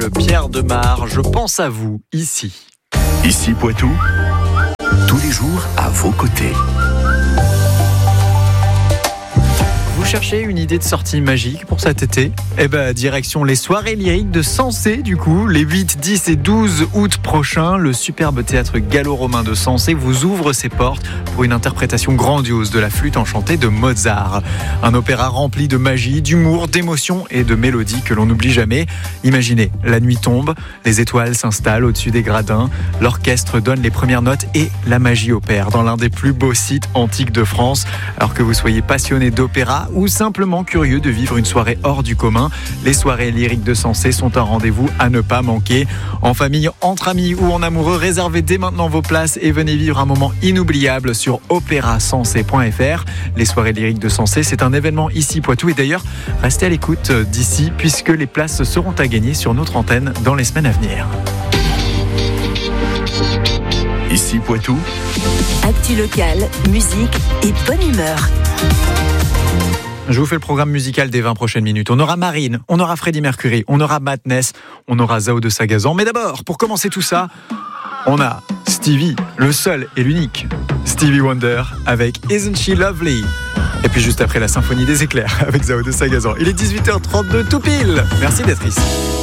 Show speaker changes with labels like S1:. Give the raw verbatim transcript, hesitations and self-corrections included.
S1: Pierre Demar, je pense à vous, ici.
S2: Ici Poitou, tous les jours à vos côtés.
S1: Vous cherchez une idée de sortie magique pour cet été ? Eh ben, direction les soirées lyriques de Sensé, du coup. Les huit, dix et douze août prochains, le superbe théâtre gallo-romain de Sensé vous ouvre ses portes pour une interprétation grandiose de la flûte enchantée de Mozart. Un opéra rempli de magie, d'humour, d'émotion et de mélodies que l'on n'oublie jamais. Imaginez, la nuit tombe, les étoiles s'installent au-dessus des gradins, l'orchestre donne les premières notes et la magie opère dans l'un des plus beaux sites antiques de France. Alors que vous soyez passionné d'opéra ou simplement curieux de vivre une soirée hors du commun, les soirées lyriques de Sensé sont un rendez-vous à ne pas manquer. En famille, entre amis ou en amoureux, réservez dès maintenant vos places et venez vivre un moment inoubliable sur opéra sensé point f r. Les soirées lyriques de Sensé, c'est un événement ici Poitou et d'ailleurs, restez à l'écoute d'ici puisque les places seront à gagner sur notre antenne dans les semaines à venir.
S2: Ici Poitou,
S3: actu locale, musique et bonne humeur.
S1: Je vous fais le programme musical des vingt prochaines minutes. On aura Marine, on aura Freddie Mercury, on aura Madness, on aura Zao de Sagazan. Mais d'abord, pour commencer tout ça, on a Stevie, le seul et l'unique Stevie Wonder avec Isn't She Lovely. Et puis juste après la symphonie des éclairs avec Zao de Sagazan. Il est dix-huit heures trente-deux tout pile. Merci d'être ici.